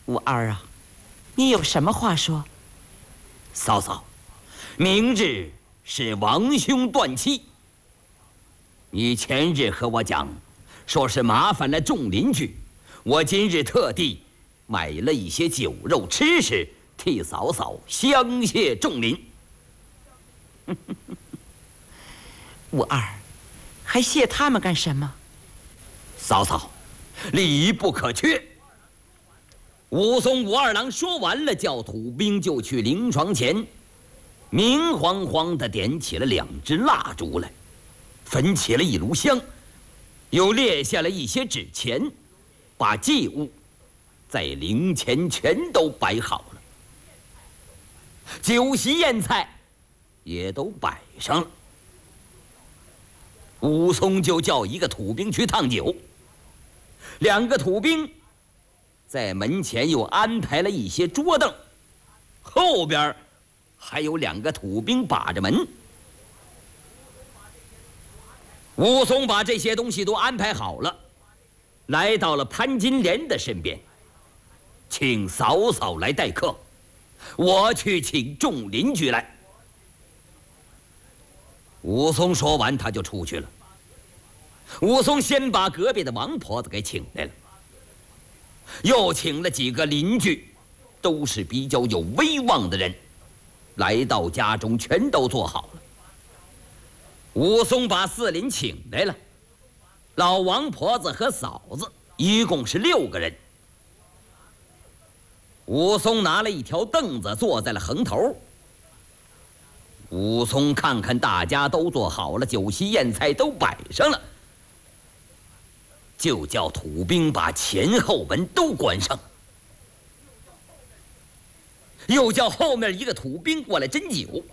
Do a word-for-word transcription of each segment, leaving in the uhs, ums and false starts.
五二啊，你有什么话说？ 嫂嫂，明日是王兄断期。你前日和我讲，说是麻烦了众邻居，我今日特地买了一些酒肉吃食，替嫂嫂相谢众邻。 五二，还谢他们干什么？ 嫂嫂，礼不可缺。武松武二郎说完了，叫土兵就去灵床前，明晃晃地点起了两支蜡烛来，焚起了一炉香，又列下了一些纸钱，把祭物在灵前全都摆好了，酒席宴菜也都摆上了。武松就叫一个土兵去烫酒，两个土兵在门前又安排了一些桌凳，后边还有两个土兵把着门。武松把这些东西都安排好了，来到了潘金莲的身边，请嫂嫂来待客，我去请众邻居来。武松说完，他就出去了。武松先把隔壁的王婆子给请来了，又请了几个邻居，都是比较有威望的人，来到家中全都做好了。武松把四邻请来了，老王婆子和嫂子一共是六个人。武松拿了一条凳子坐在了横头。武松看看大家都做好了，酒席宴菜都摆上了，就叫土兵把前后门都关上，又叫后面一个土兵过来斟酒。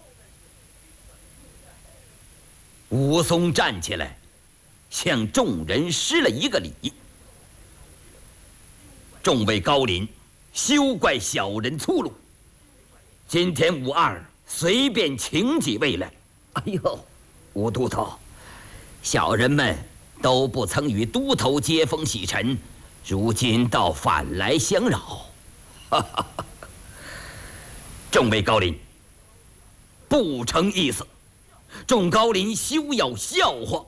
武松站起来，向众人施了一个礼：“众位高邻，休怪小人粗鲁，今天武二随便请几位来。”哎呦，吴都头，小人们都不曾与都头接风洗尘，如今倒反来相扰。哈哈哈！众位高邻，不成意思，众高邻休要笑话。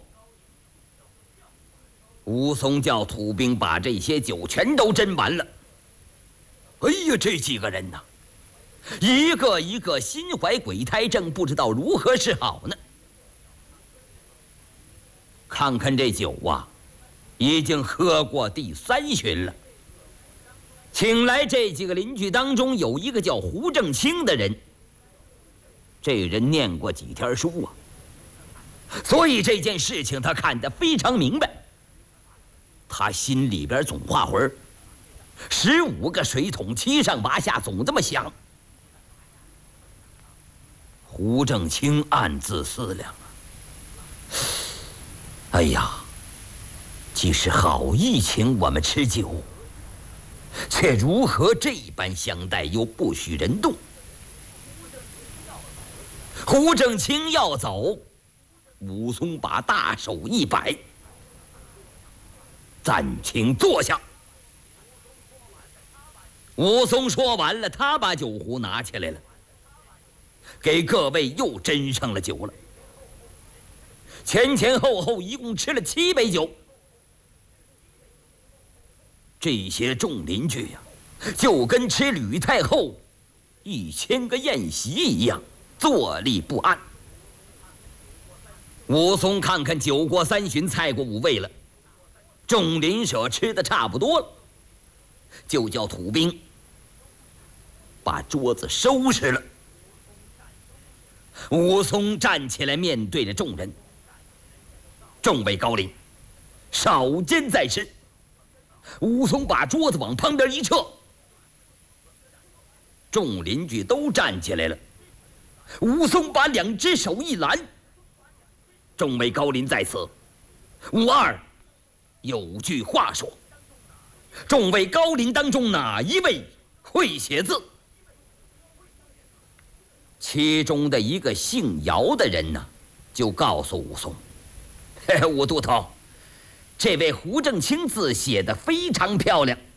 武松叫土兵把这些酒全都斟完了。哎呀，这几个人呐，一个一个心怀鬼胎，正不知道如何是好呢。看看这酒啊，已经喝过第三巡了。请来这几个邻居当中，有一个叫胡正清的人，这人念过几天书啊，所以这件事情他看得非常明白。他心里边总画魂儿，十五个水桶七上八下，总这么想。胡正清暗自思量啊，哎呀，既是好意请我们吃酒，却如何这般相待，又不许人动。胡正清要走，武松把大手一摆：“暂请坐下。”武松说完了，他把酒壶拿起来了，给各位又斟上了酒了。前前后后一共吃了七杯酒。这些众邻居呀、啊，就跟吃吕太后一千个宴席一样，坐立不安。武松看看酒过三巡，菜过五味了，众邻舍吃的差不多了，就叫土兵把桌子收拾了。武松站起来，面对着众人：“众位高邻，少监在身。”武松把桌子往旁边一撤，众邻居都站起来了。武松把两只手一拦：“众位高邻在此，武二有句话说，众位高邻当中哪一位会写字？”其中的一个姓姚的人呢，就告诉武松：“嘿，武都头，这位胡正清字写得非常漂亮，